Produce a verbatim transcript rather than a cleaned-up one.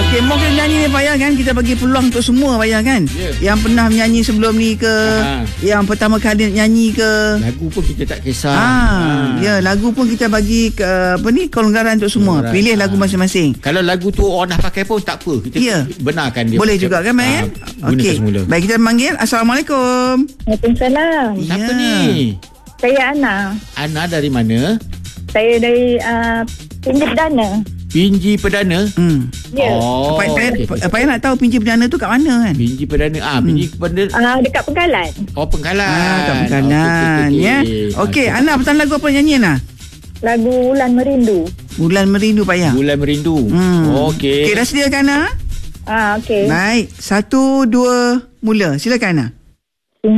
Okey, mungkin nyanyi ni Payah kan, kita bagi peluang untuk semua Payah kan. Yeah. Yang pernah menyanyi sebelum ni ke, ha. Yang pertama kali nyanyi ke. Lagu pun kita tak kisah. Ha. Ha. Ya, lagu pun kita bagi ke apa ni, kelonggaran untuk semua. Kelonggaran. Pilih lagu masing-masing. Kalau lagu tu orang dah pakai pun tak apa. Kita yeah. benarkan dia. Boleh juga kan, Mai? Ha. Okey. Baik, kita panggil. Assalamualaikum. Waalaikumsalam. Ya. Siapa ni? Saya Ana. Ana dari mana? Saya dari uh, Pinji Perdana. Pinji Perdana? Hmm. Ya. Yeah. Oh. Apa okay. okay. nak tahu Pinji Perdana tu kat mana kan? Pinji Perdana. Ah, hmm. Pinji Perdana. Ah, uh, dekat Pengkalan. Oh, Pengkalan. Ah, dekat Pengkalan. Okay, okay, okay. Ya. Okey, okay. Ana petang lagu apa nyanyi Ana? Lagu Bulan Merindu. Bulan Merindu Payah. Bulan Merindu. Hmm. Okey. Okey, dah sedia kan Ana? Ah, okey. Baik. Satu, dua, mula. Silakan Ana.